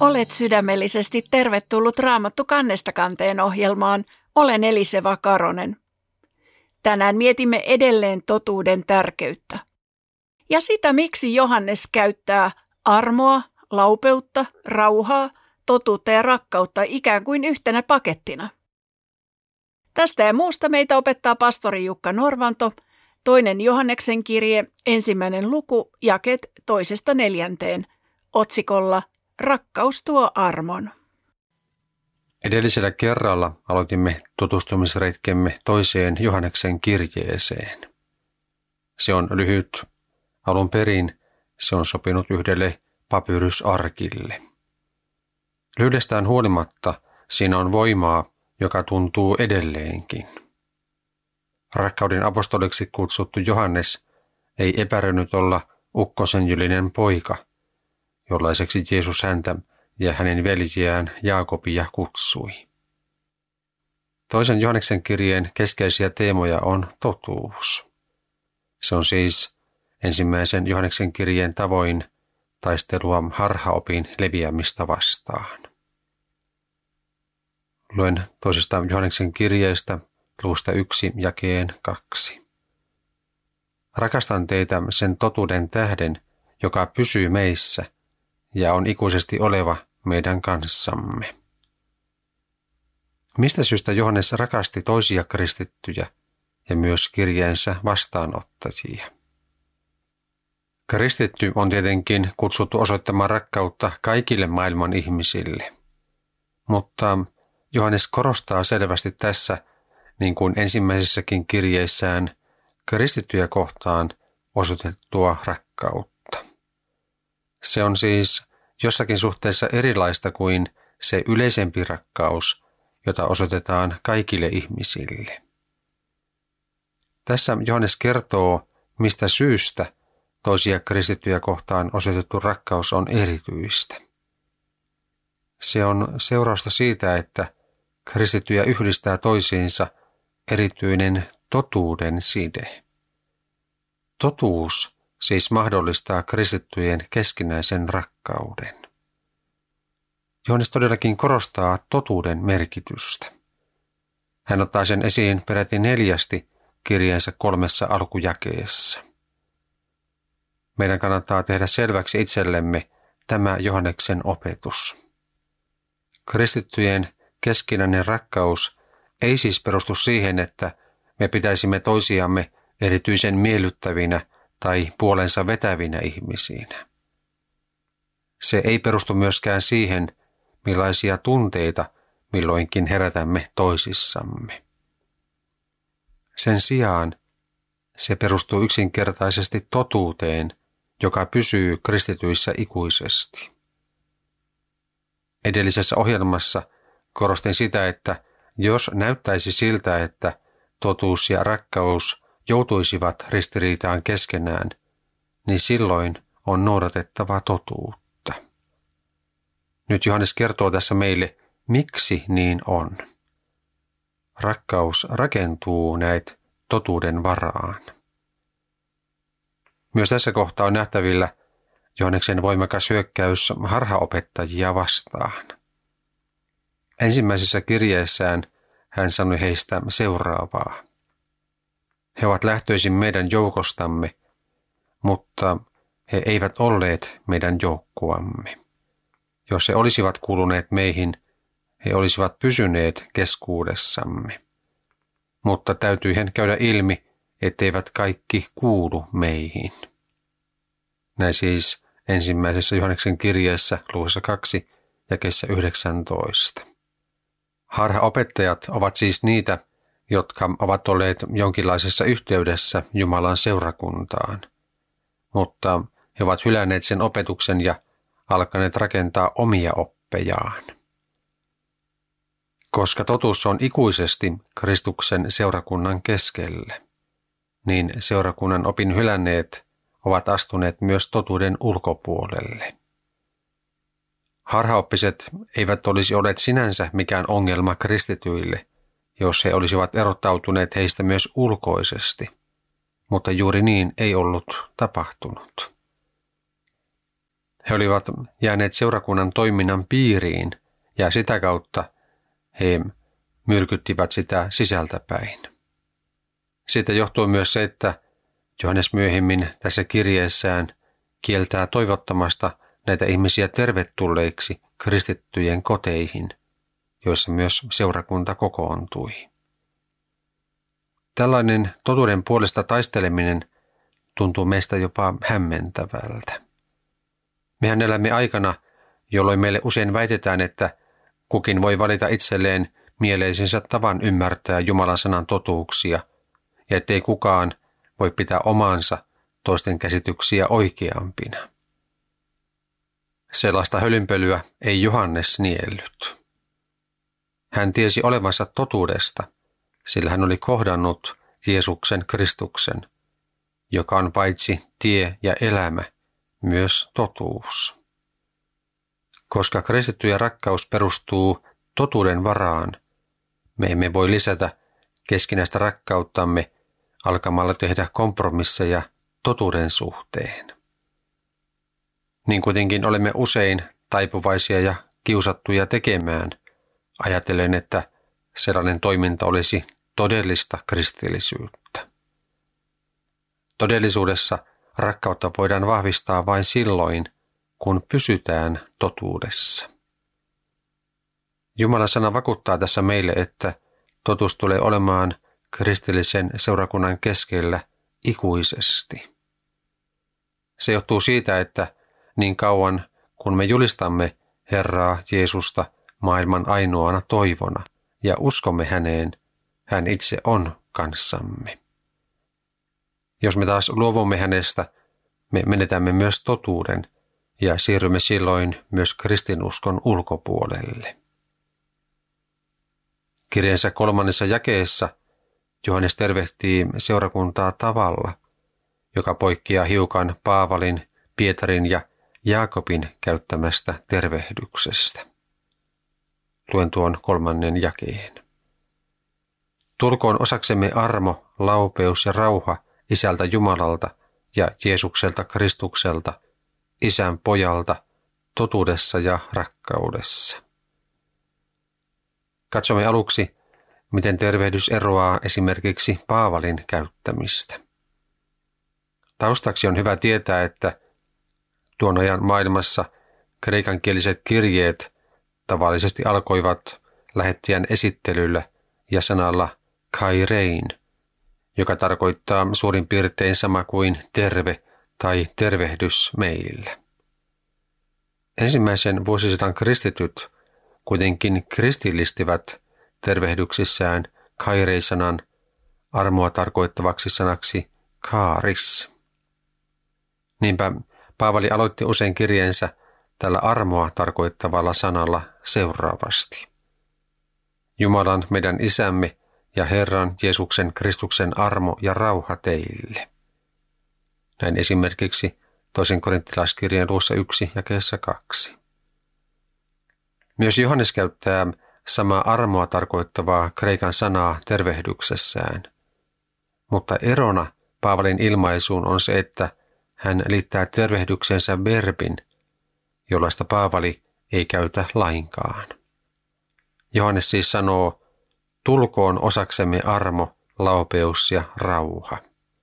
Olet sydämellisesti tervetullut Raamattu kannesta kanteen ohjelmaan. Olen Eliseva Karonen. Tänään mietimme edelleen totuuden tärkeyttä. Ja sitä, miksi Johannes käyttää armoa, laupeutta, rauhaa, totuutta ja rakkautta ikään kuin yhtenä pakettina. Tästä ja muusta meitä opettaa pastori Jukka Norvanto, 2. Johanneksen kirje, 1. luku, jakeet 2–4, otsikolla Rakkaus tuo armon. Edellisellä kerralla aloitimme tutustumisretkemme 2. Johanneksen kirjeeseen. Se on lyhyt. Alun perin se on sopinut yhdelle papyrysarkille. Lyhyydestään huolimatta siinä on voimaa, joka tuntuu edelleenkin. Rakkauden apostoliksi kutsuttu Johannes ei epäröinyt olla ukkosenjylinen poika, jollaiseksi Jeesus häntä ja hänen veljiään Jaakobia kutsui. 2. Johanneksen kirjeen keskeisiä teemoja on totuus. Se on siis 1. Johanneksen kirjeen tavoin taistelua harhaopin leviämistä vastaan. Luen 2. Johanneksen kirjeestä luvusta 1 jakeen 2. Rakastan teitä sen totuuden tähden, joka pysyy meissä ja on ikuisesti oleva meidän kanssamme. Mistä syystä Johannes rakasti toisia kristittyjä ja myös kirjeensä vastaanottajia? Kristitty on tietenkin kutsuttu osoittamaan rakkautta kaikille maailman ihmisille, mutta Johannes korostaa selvästi tässä, niin kuin ensimmäisessäkin kirjeissään, kristittyjä kohtaan osoitettua rakkautta. Se on siis jossakin suhteessa erilaista kuin se yleisempi rakkaus, jota osoitetaan kaikille ihmisille. Tässä Johannes kertoo, mistä syystä toisia kristittyjä kohtaan osoitettu rakkaus on erityistä. Se on seurausta siitä, että kristittyjä yhdistää toisiinsa erityinen totuuden side. Totuus siis mahdollistaa kristittyjen keskinäisen rakkauden. Johannes todellakin korostaa totuuden merkitystä. Hän ottaa sen esiin peräti 4 kirjeensä 3 alkujakeessa. Meidän kannattaa tehdä selväksi itsellemme tämä Johanneksen opetus. Kristittyjen keskinäinen rakkaus ei siis perustu siihen, että me pitäisimme toisiamme erityisen miellyttävinä tai puolensa vetävinä ihmisinä. Se ei perustu myöskään siihen, millaisia tunteita milloinkin herätämme toisissamme. Sen sijaan se perustuu yksinkertaisesti totuuteen, joka pysyy kristityissä ikuisesti. Edellisessä ohjelmassa korostin sitä, että jos näyttäisi siltä, että totuus ja rakkaus joutuisivat ristiriitaan keskenään, niin silloin on noudatettava totuutta. Nyt Johannes kertoo tässä meille, miksi niin on. Rakkaus rakentuu näet totuuden varaan. Myös tässä kohtaa on nähtävillä Johanneksen voimakas hyökkäys harhaopettajia vastaan. Ensimmäisessä kirjeessään hän sanoi heistä seuraavaa. He ovat lähtöisin meidän joukostamme, mutta he eivät olleet meidän joukkuamme. Jos he olisivat kuuluneet meihin, he olisivat pysyneet keskuudessamme. Mutta täytyihän käydä ilmi, etteivät kaikki kuulu meihin. Näin siis 1. Johanneksen kirjeessä luvussa 2 jakeessa 19. Harhaopettajat ovat siis niitä, jotka ovat olleet jonkinlaisessa yhteydessä Jumalan seurakuntaan, mutta he ovat hylänneet sen opetuksen ja alkaneet rakentaa omia oppejaan. Koska totuus on ikuisesti Kristuksen seurakunnan keskellä, niin seurakunnan opin hylänneet ovat astuneet myös totuuden ulkopuolelle. Harhaoppiset eivät olisi olleet sinänsä mikään ongelma kristityille, jos he olisivat erottautuneet heistä myös ulkoisesti, mutta juuri niin ei ollut tapahtunut. He olivat jääneet seurakunnan toiminnan piiriin ja sitä kautta he myrkyttivät sitä sisältäpäin. Siitä johtuu myös se, että Johannes myöhemmin tässä kirjeessään kieltää toivottamasta näitä ihmisiä tervetulleiksi kristittyjen koteihin, joissa myös seurakunta kokoontui. Tällainen totuuden puolesta taisteleminen tuntuu meistä jopa hämmentävältä. Mehän elämme aikana, jolloin meille usein väitetään, että kukin voi valita itselleen mieleisensä tavan ymmärtää Jumalan sanan totuuksia, ja ettei kukaan voi pitää omaansa toisten käsityksiä oikeampina. Sellaista hölynpölyä ei Johannes niellyt. Hän tiesi olevansa totuudesta, sillä hän oli kohdannut Jeesuksen Kristuksen, joka on paitsi tie ja elämä, myös totuus. Koska kristittyjen rakkaus perustuu totuuden varaan, me emme voi lisätä keskinäistä rakkauttamme alkamalla tehdä kompromisseja totuuden suhteen. Niin kuitenkin olemme usein taipuvaisia ja kiusattuja tekemään, ajatellen, että sellainen toiminta olisi todellista kristillisyyttä. Todellisuudessa rakkautta voidaan vahvistaa vain silloin, kun pysytään totuudessa. Jumalan sana vakuuttaa tässä meille, että totuus tulee olemaan kristillisen seurakunnan keskellä ikuisesti. Se johtuu siitä, että niin kauan kun me julistamme Herraa Jeesusta maailman ainoana toivona ja uskomme häneen, hän itse on kanssamme. Jos me taas luovumme hänestä, me menetämme myös totuuden ja siirrymme silloin myös kristinuskon ulkopuolelle. Kirjeensä 3. jakeessa Johannes tervehtii seurakuntaa tavalla, joka poikkeaa hiukan Paavalin, Pietarin ja Jaakobin käyttämästä tervehdyksestä. Luen tuon 3. jakeen. Tulkoon osaksemme armo, laupeus ja rauha Isältä Jumalalta ja Jeesukselta Kristukselta, Isän pojalta, totuudessa ja rakkaudessa. Katsomme aluksi, miten tervehdys eroaa esimerkiksi Paavalin käyttämistä. Taustaksi on hyvä tietää, että tuon ajan maailmassa kreikankieliset kirjeet tavallisesti alkoivat lähettäjän esittelyllä ja sanalla kairein, joka tarkoittaa suurin piirtein sama kuin terve tai tervehdys meillä. Ensimmäisen vuosisadan kristityt kuitenkin kristillistivät tervehdyksissään kairei-sanan armoa tarkoittavaksi sanaksi kaaris. Niinpä Paavali aloitti usein kirjeensä tällä armoa tarkoittavalla sanalla seuraavasti. Jumalan meidän Isämme ja Herran Jeesuksen Kristuksen armo ja rauha teille. Näin esimerkiksi 2. korinttilaiskirjeen luvussa 1 jakeessa 2. Myös Johannes käyttää samaa armoa tarkoittavaa kreikan sanaa tervehdyksessään. Mutta erona Paavalin ilmaisuun on se, että hän liittää tervehdyksensä verbin, jollaista Paavali ei käytä lainkaan. Johannes siis sanoo, tulkoon osaksemme armo, laupeus ja rauha.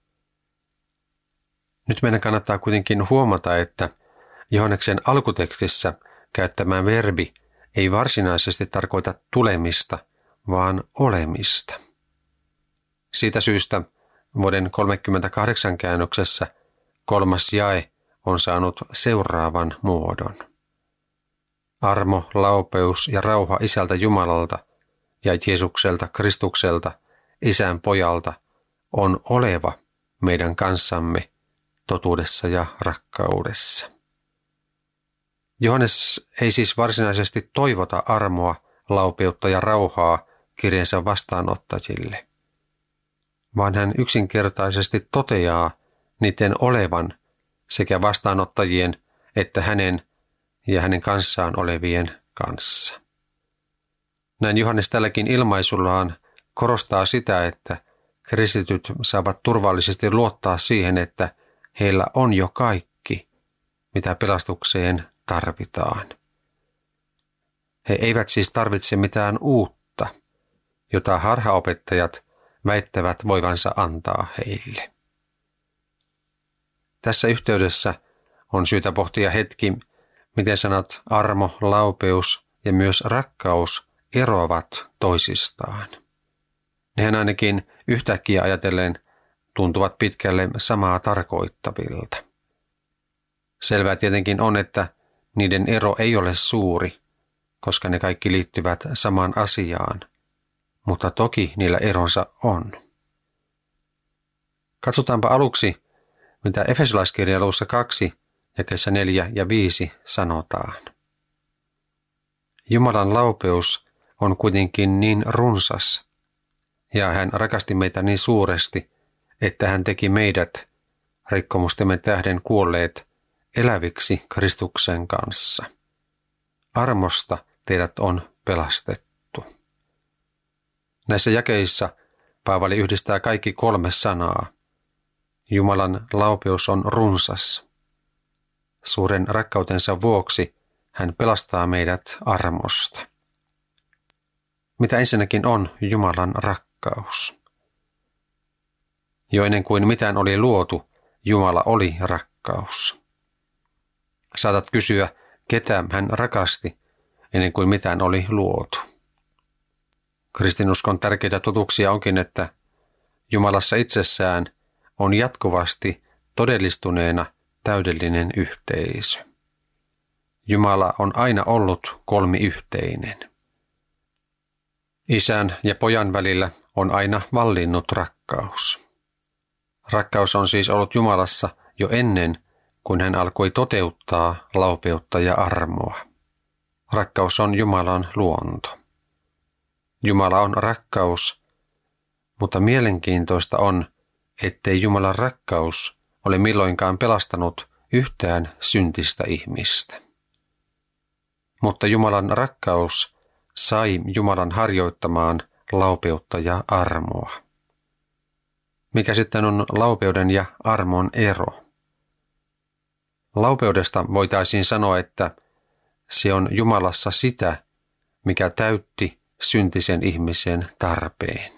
Nyt meidän kannattaa kuitenkin huomata, että Johanneksen alkutekstissä käyttämä verbi ei varsinaisesti tarkoita tulemista, vaan olemista. Siitä syystä vuoden 38 käännöksessä 3. jae on saanut seuraavan muodon. Armo, laupeus ja rauha Isältä Jumalalta ja Jeesukselta Kristukselta, Isän pojalta, on oleva meidän kanssamme totuudessa ja rakkaudessa. Johannes ei siis varsinaisesti toivota armoa, laupeutta ja rauhaa kirjeensä vastaanottajille, vaan hän yksinkertaisesti toteaa niiden olevan sekä vastaanottajien että hänen ja hänen kanssaan olevien kanssa. Näin Johannes tälläkin ilmaisullaan korostaa sitä, että kristityt saavat turvallisesti luottaa siihen, että heillä on jo kaikki, mitä pelastukseen tarvitaan. He eivät siis tarvitse mitään uutta, jota harhaopettajat väittävät voivansa antaa heille. Tässä yhteydessä on syytä pohtia hetki, miten sanat armo, laupeus ja myös rakkaus eroavat toisistaan. Nehän ainakin yhtäkkiä ajatellen tuntuvat pitkälle samaa tarkoittavilta. Selvää tietenkin on, että niiden ero ei ole suuri, koska ne kaikki liittyvät samaan asiaan, mutta toki niillä eronsa on. Katsotaanpa aluksi, mitä Efesolaiskirjan luvussa 2, jakeissa 4 ja 5 sanotaan. Jumalan laupeus on kuitenkin niin runsas, ja hän rakasti meitä niin suuresti, että hän teki meidät, rikkomustemme tähden kuolleet, eläviksi Kristuksen kanssa. Armosta teidät on pelastettu. Näissä jakeissa Paavali yhdistää kaikki 3 sanaa. Jumalan laupeus on runsas. Suuren rakkautensa vuoksi hän pelastaa meidät armosta. Mitä ensinnäkin on Jumalan rakkaus? Jo ennen kuin mitään oli luotu, Jumala oli rakkaus. Saatat kysyä, ketä hän rakasti ennen kuin mitään oli luotu. Kristinuskon tärkeitä totuuksia onkin, että Jumalassa itsessään on jatkuvasti todellistuneena täydellinen yhteisö. Jumala on aina ollut kolmiyhteinen. Isän ja pojan välillä on aina vallinnut rakkaus. Rakkaus on siis ollut Jumalassa jo ennen, kuin hän alkoi toteuttaa laupeutta ja armoa. Rakkaus on Jumalan luonto. Jumala on rakkaus, mutta mielenkiintoista on, ettei Jumalan rakkaus ole milloinkaan pelastanut yhtään syntistä ihmistä. Mutta Jumalan rakkaus sai Jumalan harjoittamaan laupeutta ja armoa. Mikä sitten on laupeuden ja armon ero? Laupeudesta voitaisiin sanoa, että se on Jumalassa sitä, mikä täytti syntisen ihmisen tarpeen.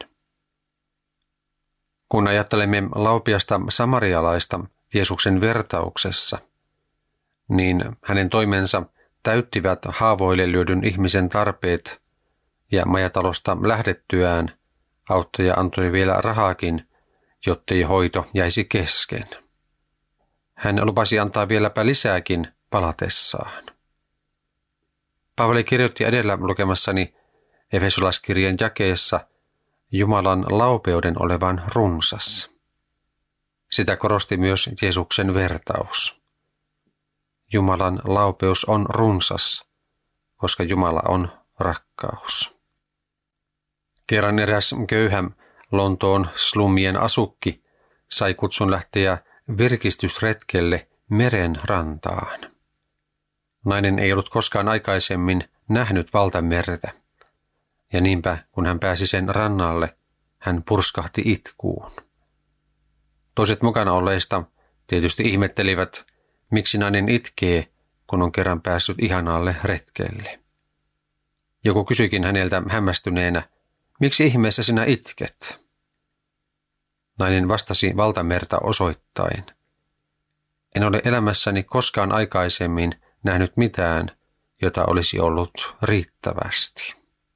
Kun ajattelemme laupiasta samarialaista Jeesuksen vertauksessa, niin hänen toimensa täyttivät haavoille lyödyn ihmisen tarpeet ja majatalosta lähdettyään auttaja antoi vielä rahaakin, jottei hoito jäisi kesken. Hän lupasi antaa vieläpä lisääkin palatessaan. Paavali kirjoitti edellä lukemassani Efesolaiskirjan jakeessa Jumalan laupeuden olevan runsas. Sitä korosti myös Jeesuksen vertaus. Jumalan laupeus on runsas, koska Jumala on rakkaus. Kerran eräs köyhä Lontoon slummien asukki sai kutsun lähteä virkistysretkelle meren rantaan. Nainen ei ollut koskaan aikaisemmin nähnyt valtamerta, ja niinpä kun hän pääsi sen rannalle, hän purskahti itkuun. Toiset mukana olleista tietysti ihmettelivät, miksi nainen itkee, kun on kerran päässyt ihanalle retkelle. Joku kysyikin häneltä hämmästyneenä, miksi ihmeessä sinä itket? Nainen vastasi valtamerta osoittain. En ole elämässäni koskaan aikaisemmin nähnyt mitään, jota olisi ollut riittävästi.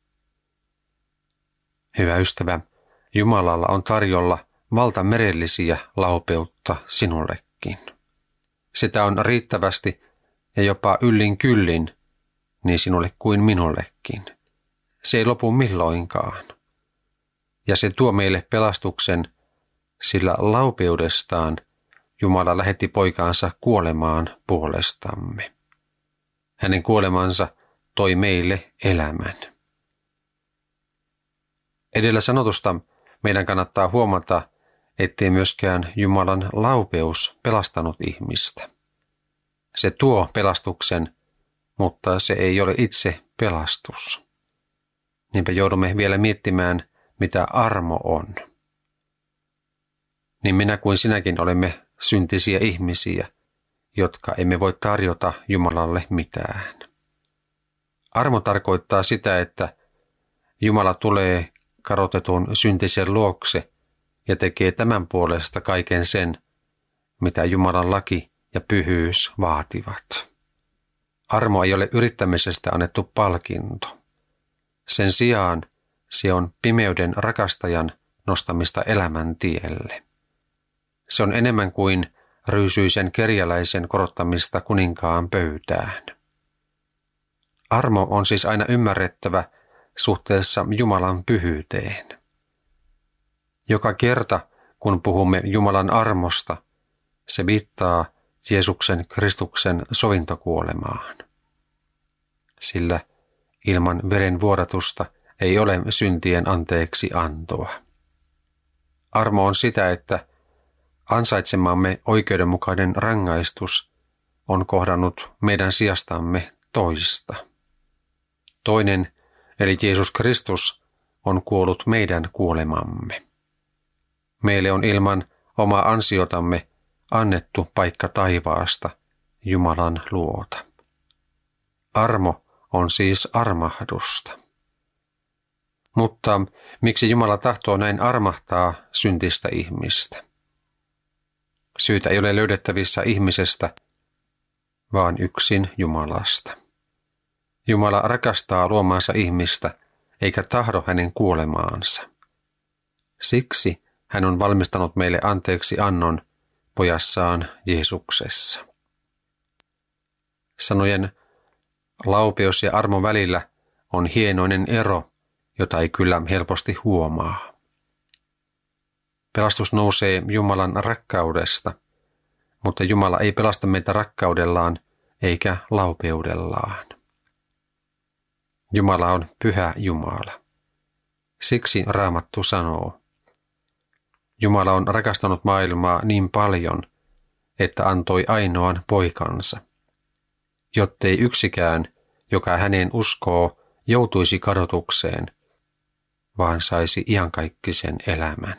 Hyvä ystävä, Jumalalla on tarjolla valtamerellisiä laupeutta sinullekin. Sitä on riittävästi ja jopa yllin kyllin, niin sinulle kuin minullekin. Se ei lopu milloinkaan. Ja se tuo meille pelastuksen, sillä laupeudestaan Jumala lähetti poikaansa kuolemaan puolestamme. Hänen kuolemansa toi meille elämän. Edellä sanotusta meidän kannattaa huomata, ettei myöskään Jumalan laupeus pelastanut ihmistä. Se tuo pelastuksen, mutta se ei ole itse pelastus. Niinpä joudumme vielä miettimään, mitä armo on. Niin minä kuin sinäkin olemme syntisiä ihmisiä, jotka emme voi tarjota Jumalalle mitään. Armo tarkoittaa sitä, että Jumala tulee kadotetun syntisen luokse ja tekee tämän puolesta kaiken sen, mitä Jumalan laki ja pyhyys vaativat. Armo ei ole yrittämisestä annettu palkinto. Sen sijaan se on pimeyden rakastajan nostamista elämän tielle. Se on enemmän kuin ryysyisen kerjäläisen korottamista kuninkaan pöytään. Armo on siis aina ymmärrettävä suhteessa Jumalan pyhyyteen. Joka kerta, kun puhumme Jumalan armosta, se viittaa Jeesuksen Kristuksen sovintokuolemaan. Sillä ilman veren vuodatusta ei ole syntien anteeksi antoa. Armo on sitä, että ansaitsemamme oikeudenmukainen rangaistus on kohdannut meidän sijastamme toista. Toinen, eli Jeesus Kristus, on kuollut meidän kuolemamme. Meille on ilman omaa ansiotamme annettu paikka taivaasta Jumalan luota. Armo on siis armahdusta. Mutta miksi Jumala tahtoo näin armahtaa syntistä ihmistä? Syytä ei ole löydettävissä ihmisestä, vaan yksin Jumalasta. Jumala rakastaa luomaansa ihmistä, eikä tahdo hänen kuolemaansa. Siksi hän on valmistanut meille anteeksi annon pojassaan Jeesuksessa. Sanojen laupeus ja armo välillä on hienoinen ero, jota ei kyllä helposti huomaa. Pelastus nousee Jumalan rakkaudesta, mutta Jumala ei pelasta meitä rakkaudellaan eikä laupeudellaan. Jumala on pyhä Jumala. Siksi Raamattu sanoo, Jumala on rakastanut maailmaa niin paljon, että antoi ainoan poikansa, jottei yksikään, joka häneen uskoo, joutuisi kadotukseen, vaan saisi iankaikkisen elämän.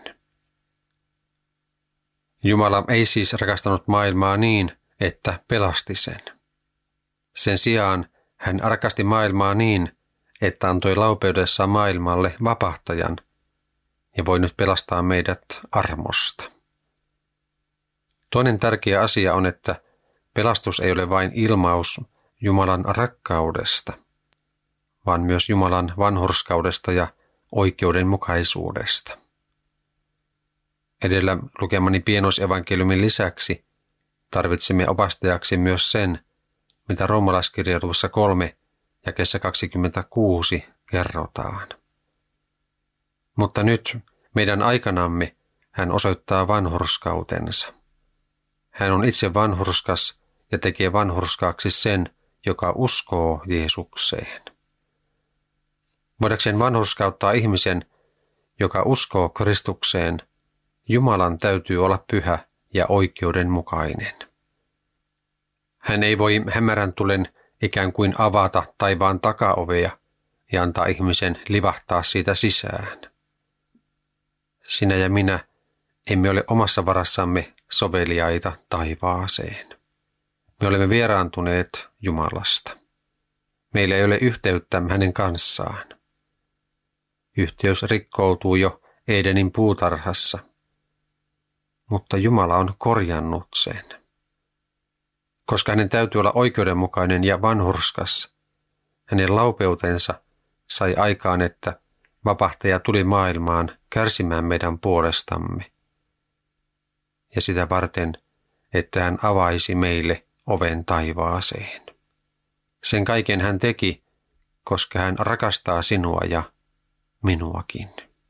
Jumala ei siis rakastanut maailmaa niin, että pelasti sen. Sen sijaan hän rakasti maailmaa niin, että antoi laupeudessaan maailmalle vapahtajan ja voi nyt pelastaa meidät armosta. Toinen tärkeä asia on, että pelastus ei ole vain ilmaus Jumalan rakkaudesta, vaan myös Jumalan vanhurskaudesta ja oikeudenmukaisuudesta. Edellä lukemani pienoisevankeliumin lisäksi tarvitsemme opastajaksi myös sen, mitä roomalaiskirjatussa 3 jakeessa 26 kerrotaan. Mutta nyt meidän aikanamme hän osoittaa vanhurskautensa. Hän on itse vanhurskas ja tekee vanhurskaaksi sen, joka uskoo Jeesukseen. Voidakseen vanhurskauttaa ihmisen, joka uskoo Kristukseen, Jumalan täytyy olla pyhä ja oikeudenmukainen. Hän ei voi hämärän tulen ikään kuin avata taivaan takaovea ja antaa ihmisen livahtaa siitä sisään. Sinä ja minä emme ole omassa varassamme soveliaita taivaaseen. Me olemme vieraantuneet Jumalasta. Meillä ei ole yhteyttä hänen kanssaan. Yhteys rikkoutuu jo Edenin puutarhassa, mutta Jumala on korjannut sen. Koska hänen täytyy olla oikeudenmukainen ja vanhurskas, hänen laupeutensa sai aikaan, että vapahtaja tuli maailmaan kärsimään meidän puolestamme. Ja sitä varten, että hän avaisi meille oven taivaaseen. Sen kaiken hän teki, koska hän rakastaa sinua ja minuakin.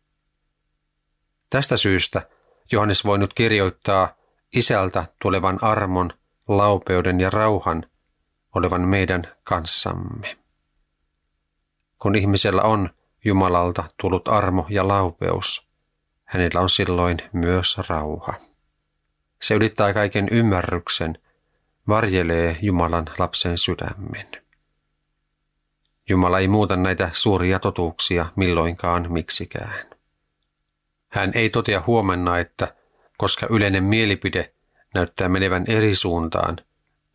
Tästä syystä Johannes voi nyt kirjoittaa Isältä tulevan armon, laupeuden ja rauhan olevan meidän kanssamme. Kun ihmisellä on Jumalalta tullut armo ja laupeus, hänellä on silloin myös rauha. Se ylittää kaiken ymmärryksen, varjelee Jumalan lapsen sydämen. Jumala ei muuta näitä suuria totuuksia milloinkaan miksikään. Hän ei totea huomenna, että koska yleinen mielipide näyttää menevän eri suuntaan,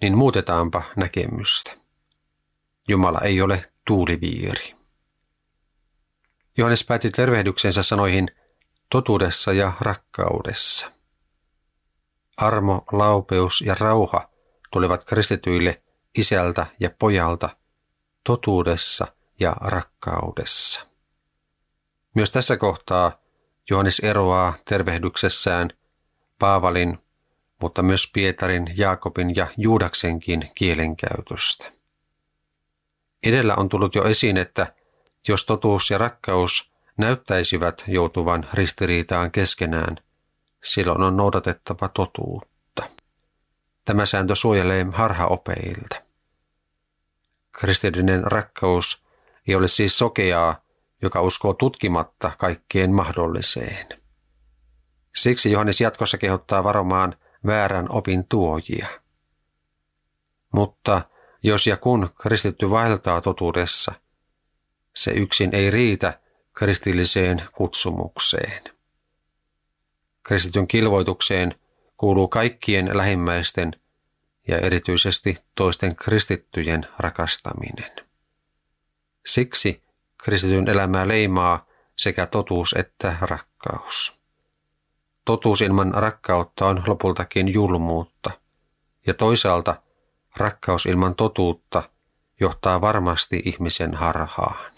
niin muutetaanpa näkemystä. Jumala ei ole tuuliviiri. Johannes päätti tervehdyksensä sanoihin totuudessa ja rakkaudessa. Armo, laupeus ja rauha tulevat kristityille isältä ja pojalta totuudessa ja rakkaudessa. Myös tässä kohtaa Johannes eroaa tervehdyksessään Paavalin, mutta myös Pietarin, Jaakobin ja Juudaksenkin kielenkäytöstä. Edellä on tullut jo esiin, että jos totuus ja rakkaus näyttäisivät joutuvan ristiriitaan keskenään, silloin on noudatettava totuutta. Tämä sääntö suojelee harhaopeilta. Kristillinen rakkaus ei ole siis sokeaa, joka uskoo tutkimatta kaikkeen mahdolliseen. Siksi Johannes jatkossa kehottaa varomaan väärän opin tuojia. Mutta jos ja kun kristitty vaeltaa totuudessa, se yksin ei riitä kristilliseen kutsumukseen. Kristityn kilvoitukseen kuuluu kaikkien lähimmäisten ja erityisesti toisten kristittyjen rakastaminen. Siksi kristityn elämää leimaa sekä totuus että rakkaus. Totuus ilman rakkautta on lopultakin julmuutta, ja toisaalta rakkaus ilman totuutta johtaa varmasti ihmisen harhaan.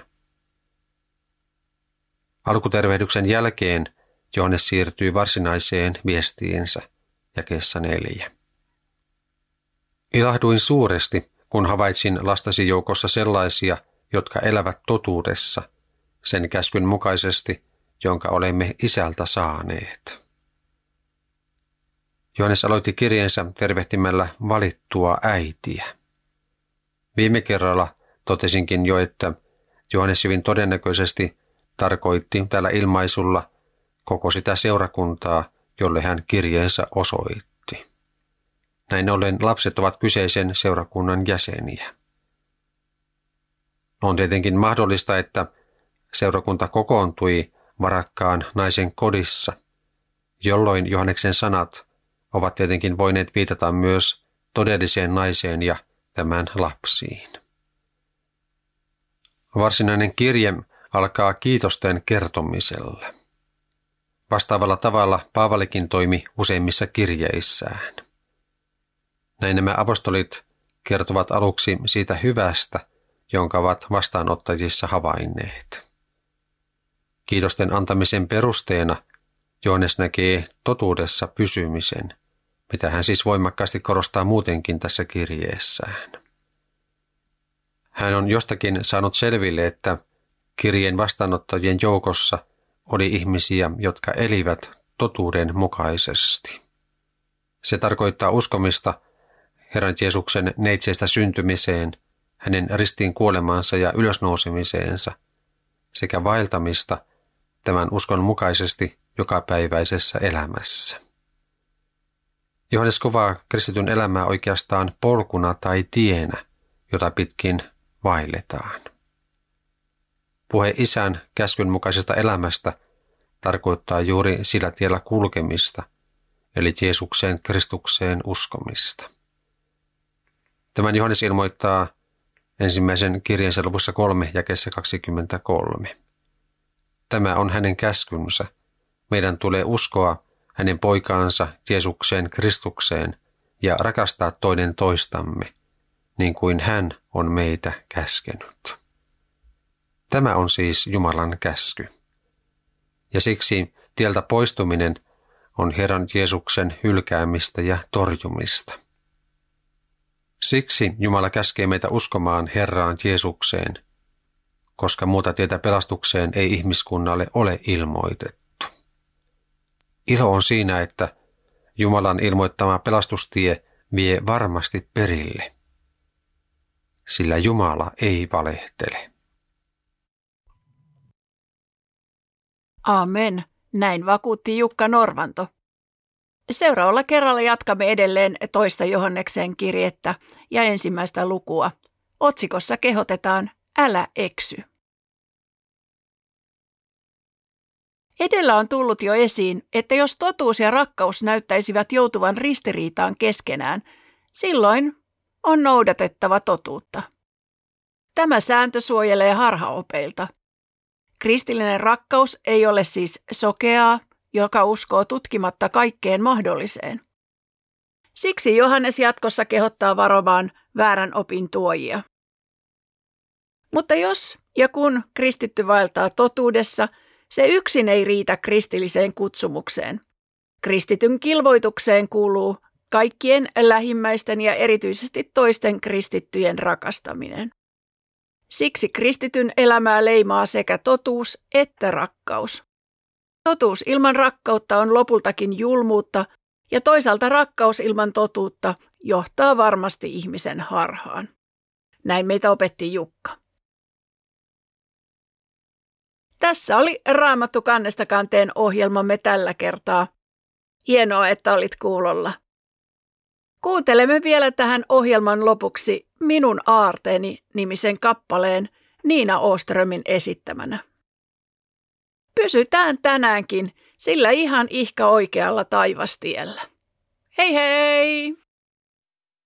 Alkutervehdyksen jälkeen Johannes siirtyy varsinaiseen viestiinsä jakeessa 4. Ilahduin suuresti, kun havaitsin lastasi joukossa sellaisia, jotka elävät totuudessa, sen käskyn mukaisesti, jonka olemme isältä saaneet. Johannes aloitti kirjeensä tervehtimällä valittua äitiä. Viime kerralla totesinkin jo, että Johannes hyvin todennäköisesti tarkoitti tällä ilmaisulla koko sitä seurakuntaa, jolle hän kirjeensä osoitti. Näin ollen lapset ovat kyseisen seurakunnan jäseniä. On tietenkin mahdollista, että seurakunta kokoontui varakkaan naisen kodissa, jolloin Johanneksen sanat ovat tietenkin voineet viitata myös todelliseen naiseen ja tämän lapsiin. Varsinainen kirje alkaa kiitosten kertomisella. Vastaavalla tavalla Paavalikin toimi useimmissa kirjeissään. Näin nämä apostolit kertovat aluksi siitä hyvästä, jonka ovat vastaanottajissa havainneet. Kiitosten antamisen perusteena Johannes näkee totuudessa pysymisen, mitä hän siis voimakkaasti korostaa muutenkin tässä kirjeessään. Hän on jostakin saanut selville, että kirjeen vastaanottajien joukossa oli ihmisiä, jotka elivät totuuden mukaisesti. Se tarkoittaa uskomista Herran Jeesuksen neitseestä syntymiseen, hänen ristiin kuolemaansa ja ylösnousemiseensa sekä vaeltamista tämän uskon mukaisesti jokapäiväisessä elämässä. Johannes kuvaa kristityn elämää oikeastaan polkuna tai tienä, jota pitkin vaelletaan. Puhe isän käskyn mukaisesta elämästä tarkoittaa juuri sillä tiellä kulkemista, eli Jeesukseen Kristukseen uskomista. Tämän Johannes ilmoittaa ensimmäisen kirjeensä luvussa 3 jakeessa 23. Tämä on hänen käskynsä. Meidän tulee uskoa hänen poikaansa Jeesukseen Kristukseen ja rakastaa toinen toistamme, niin kuin hän on meitä käskenyt. Tämä on siis Jumalan käsky. Ja siksi tieltä poistuminen on Herran Jeesuksen hylkäämistä ja torjumista. Siksi Jumala käskee meitä uskomaan Herraan Jeesukseen, koska muuta tietä pelastukseen ei ihmiskunnalle ole ilmoitettu. Ilo on siinä, että Jumalan ilmoittama pelastustie vie varmasti perille, sillä Jumala ei valehtele. Amen. Näin vakuutti Jukka Norvanto. Seuraavalla kerralla jatkamme edelleen toista Johanneksen kirjettä ja ensimmäistä lukua. Otsikossa kehotetaan Älä eksy. Edellä on tullut jo esiin, että jos totuus ja rakkaus näyttäisivät joutuvan ristiriitaan keskenään, silloin on noudatettava totuutta. Tämä sääntö suojelee harhaopeilta. Kristillinen rakkaus ei ole siis sokeaa, joka uskoo tutkimatta kaikkeen mahdolliseen. Siksi Johannes jatkossa kehottaa varomaan väärän opin tuojia. Mutta jos ja kun kristitty vaeltaa totuudessa, se yksin ei riitä kristilliseen kutsumukseen. Kristityn kilvoitukseen kuuluu kaikkien lähimmäisten ja erityisesti toisten kristittyjen rakastaminen. Siksi kristityn elämää leimaa sekä totuus että rakkaus. Totuus ilman rakkautta on lopultakin julmuutta, ja toisaalta rakkaus ilman totuutta johtaa varmasti ihmisen harhaan. Näin meitä opetti Jukka. Tässä oli Raamattu kannesta kanteen ohjelmamme tällä kertaa. Hienoa, että olit kuulolla. Kuuntelemme vielä tähän ohjelman lopuksi Minun aarteeni -nimisen kappaleen Niina Åströmin esittämänä. Pysytään tänäänkin sillä ihan ihka oikealla taivastiellä. Hei hei!